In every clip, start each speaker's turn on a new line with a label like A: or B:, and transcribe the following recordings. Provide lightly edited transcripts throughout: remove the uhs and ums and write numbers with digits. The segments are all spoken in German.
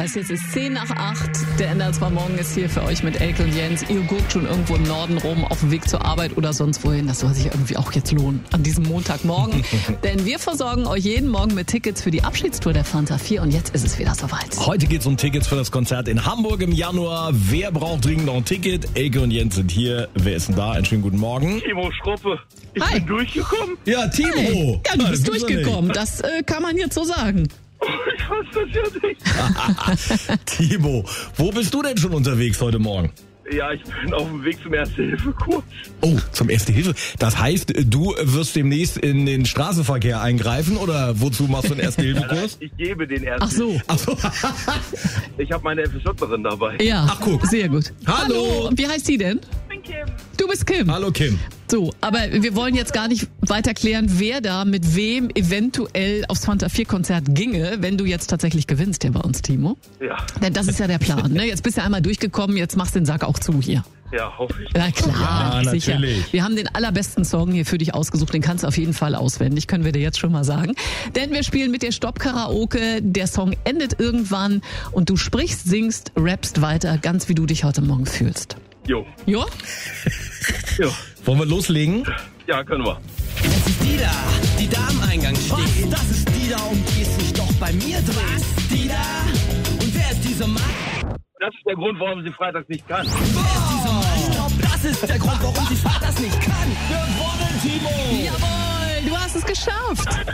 A: Heißt, jetzt ist 7:10. Der NDR 2 Morgen ist hier für euch mit Elke und Jens. Ihr guckt schon irgendwo im Norden rum, auf dem Weg zur Arbeit oder sonst wohin. Das soll sich irgendwie auch jetzt lohnen an diesem Montagmorgen. Denn wir versorgen euch jeden Morgen mit Tickets für die Abschiedstour der Fanta 4. Und jetzt ist es wieder soweit.
B: Heute geht's um Tickets für das Konzert in Hamburg im Januar. Wer braucht dringend noch ein Ticket? Elke und Jens sind hier. Wer ist denn da? Einen schönen guten Morgen.
C: Timo Schroppe. Ich
A: Hi.
C: bin durchgekommen.
B: Ja, Timo.
A: Hey. Ja, du bist
B: das gibt's doch
A: durchgekommen. Das kann man jetzt so sagen.
C: Ich weiß das ja nicht.
B: Timo, wo bist du denn schon unterwegs heute Morgen?
C: Ja, ich bin auf dem Weg zum Erste-Hilfe-Kurs.
B: Oh, zum Erste Hilfe. Das heißt, du wirst demnächst in den Straßenverkehr eingreifen oder wozu machst du einen Erste-Hilfe-Kurs?
C: Ich gebe den Ersten.
A: Ach so.
C: Ich habe meine FSJlerin dabei.
A: Ja.
B: Ach, guck.
A: Sehr gut.
B: Hallo.
A: Und wie heißt sie denn?
C: Ich bin Kim.
A: Du bist Kim.
B: Hallo Kim.
A: So, aber wir wollen jetzt gar nicht weiter klären, wer da mit wem eventuell aufs Fanta 4 Konzert ginge, wenn du jetzt tatsächlich gewinnst hier bei uns, Timo.
C: Ja,
A: Denn das ist ja der Plan. Ne? Jetzt bist du einmal durchgekommen, jetzt machst du den Sack auch zu hier.
C: ja, hoffe ich.
A: Na klar,
B: Ja,
A: sicher.
B: natürlich.
A: Wir haben den allerbesten Song hier für dich ausgesucht, den kannst du auf jeden Fall auswendig, können wir dir jetzt schon mal sagen. Denn wir spielen mit dir Stopp-Karaoke, der Song endet irgendwann und du sprichst, singst, rappst weiter, ganz wie du dich heute Morgen fühlst.
C: Jo.
A: Jo?
C: Jo.
B: Wollen wir loslegen?
C: Ja, können wir.
D: Das ist die da, die da am Eingang steht. Was? Das ist die da, um die es sich doch bei mir dreht. Was? Die da? Und wer ist diese Mann?
C: Das ist der Grund, warum sie freitags nicht kann.
D: Wer ist diese Mann? Ich glaub, das ist der Grund, warum sie Vaters nicht kann.
B: Gewonnen, Timo!
A: Jawohl, du hast es geschafft.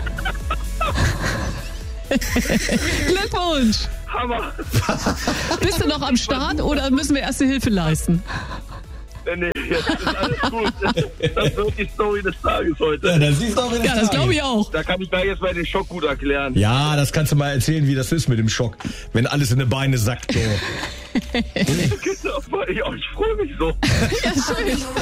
A: Glückwunsch.
C: Hammer.
A: Bist du noch am Start oder müssen wir Erste Hilfe leisten?
C: Nee, jetzt ist alles gut. Das wird die Story des Tages heute.
B: Ja, das siehst du auch in
A: Ja, das glaube ich auch.
C: Da kann ich gleich jetzt mal den Schock gut erklären.
B: Ja, das kannst du mal erzählen, wie das ist mit dem Schock, wenn alles in die Beine sackt. So.
C: Ich freue mich so.
A: Ja, schön.